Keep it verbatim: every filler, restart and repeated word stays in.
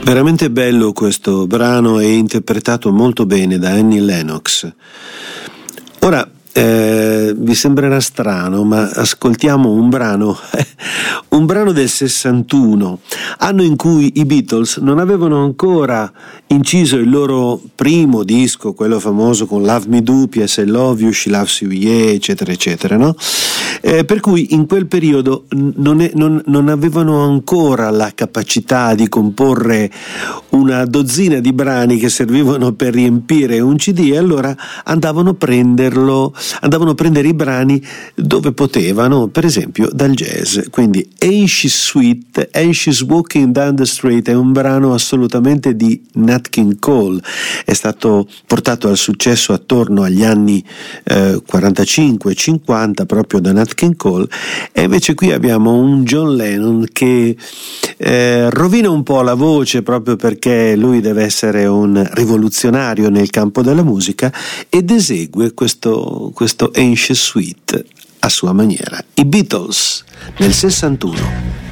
Veramente bello questo brano e interpretato molto bene da Annie Lennox. Ora, eh, vi sembrerà strano, ma ascoltiamo un brano, un brano del sessantuno, anno in cui i Beatles non avevano ancora inciso il loro primo disco, quello famoso con Love Me Do, P S I Love You, She Loves You Yeah, eccetera eccetera, no? Eh, per cui in quel periodo non, è, non, non avevano ancora la capacità di comporre una dozzina di brani che servivano per riempire un C D, e allora andavano a prenderlo, andavano a prendere i brani dove potevano, per esempio dal jazz. Quindi Ain't She Sweet, Ain't She's Walking Down the Street è un brano assolutamente di Nat King Cole, è stato portato al successo attorno agli anni eh, quarantacinque cinquanta proprio da Nat King Cole, e invece qui abbiamo un John Lennon che eh, rovina un po' la voce proprio perché lui deve essere un rivoluzionario nel campo della musica, ed esegue questo, questo Ain't She Sweet a sua maniera. I Beatles nel sessantuno.